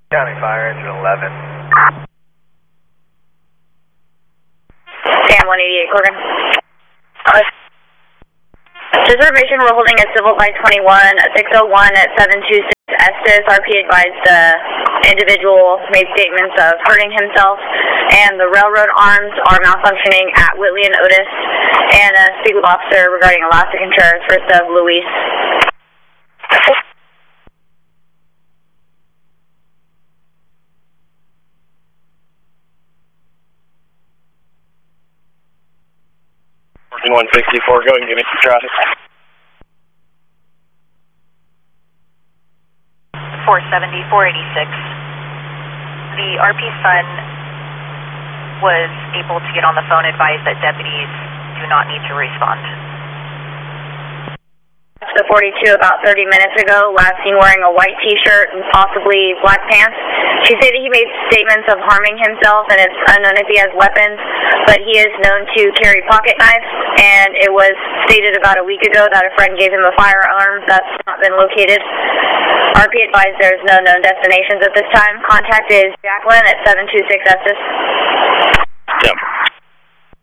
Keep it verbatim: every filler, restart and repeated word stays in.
County Fire Engine eleven. Sam one eighty-eight, Corgan. Uh, Reservation, we're holding a civil by twenty-one, six oh one at seven two six Estes. R P advised the individual made statements of hurting himself, and the railroad arms are malfunctioning at Whitley and Otis, and uh, speak with officer regarding Elastic Insurance, first of Luis. one sixty-four, go and give me some traffic. four seventy, four eighty-six. The R P son was able to get on the phone, advised that deputies do not need to respond. The forty-two about thirty minutes ago, last seen wearing a white t-shirt and possibly black pants. She said that he made statements of harming himself, and it's unknown if he has weapons, but he is known to carry pocket knives, and it was stated about a week ago that a friend gave him a firearm that's not been located. R P advised there's no known destinations at this time. Contact is Jacqueline at seven two six Estes.